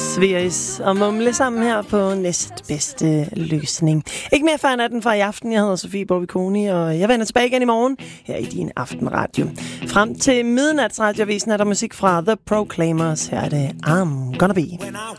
Sveris og mumle sammen her på næstbedste løsning. Ikke mere før natten fra i aften. Jeg hedder Sofie Bobby-Koni, og jeg vender tilbage igen i morgen her i din aftenradio. Frem til midnatsradiovisen er der musik fra The Proclaimers. Her er det I'm Gonna Be. When I